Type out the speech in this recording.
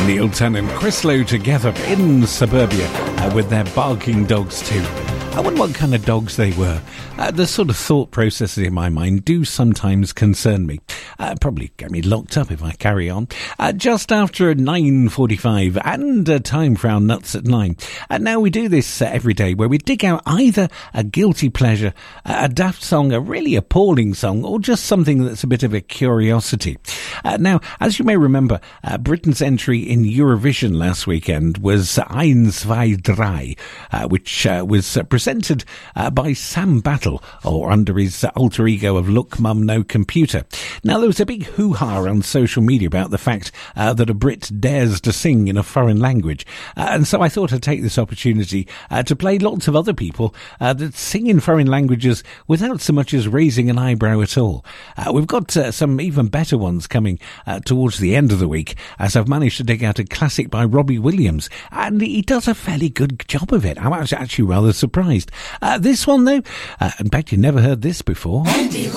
Neil Tennant, Chris Lowe together in Suburbia with their barking dogs too. I wonder what kind of dogs they were. The sort of thought processes in my mind do sometimes concern me. Probably get me locked up if I carry on. Just after 9:45 and time for our Nuts at 9. Now we do this every day where we dig out either a guilty pleasure, a daft song, a really appalling song, or just something that's a bit of a curiosity. Now, as you may remember, Britain's entry in Eurovision last weekend was Eins, zwei, drei, which was presented by Sam Battle, or under his alter ego of Look Mum No Computer. Now, there was a big hoo-ha on social media about the fact that a Brit dares to sing in a foreign language. And so I thought I'd take this opportunity to play lots of other people that sing in foreign languages without so much as raising an eyebrow at all. We've got some even better ones coming towards the end of the week, as I've managed to dig out a classic by Robbie Williams, and he does a fairly good job of it. I'm actually rather surprised. This one, though, in fact, you never heard this before.